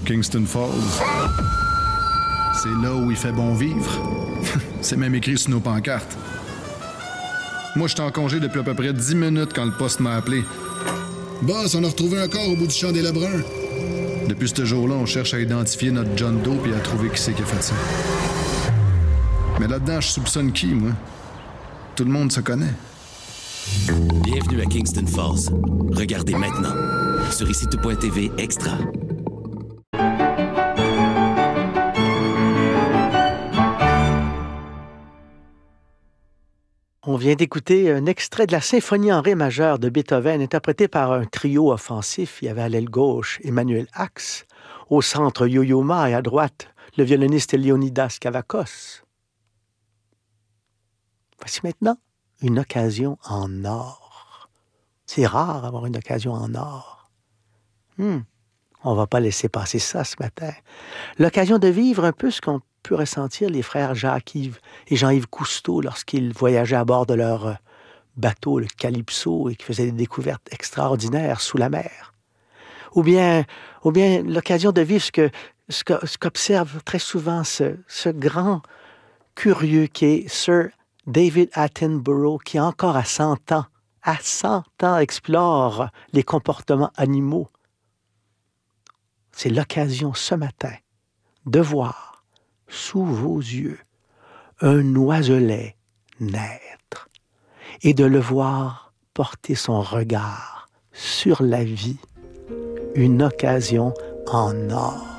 Kingston Falls. C'est là où il fait bon vivre. C'est même écrit sur nos pancartes. Moi, j'étais en congé depuis à peu près 10 minutes quand le poste m'a appelé. Boss, on a retrouvé un corps au bout du champ des Lebrun. Depuis ce jour-là, on cherche à identifier notre John Doe et à trouver qui c'est qui a fait ça. Mais là-dedans, je soupçonne qui, moi? Tout le monde se connaît. Bienvenue à Kingston Falls. Regardez maintenant sur ICITO.tv Extra. On vient d'écouter un extrait de la symphonie en ré majeur de Beethoven, interprété par un trio offensif. Il y avait à l'aile gauche Emmanuel Ax, au centre Yo-Yo Ma et à droite le violoniste Leonidas Kavakos. Voici maintenant une occasion en or. C'est rare d'avoir une occasion en or. On va pas laisser passer ça ce matin. L'occasion de vivre un peu ce qu'on peut ressentir les frères Jacques-Yves et Jean-Yves Cousteau lorsqu'ils voyageaient à bord de leur bateau, le Calypso, et qui faisaient des découvertes extraordinaires sous la mer. Ou bien l'occasion de vivre ce qu'observe très souvent ce grand curieux qui est Sir David Attenborough, qui encore à 100 ans, explore les comportements animaux. C'est l'occasion ce matin de voir sous vos yeux un oiselet naître et de le voir porter son regard sur la vie, une occasion en or.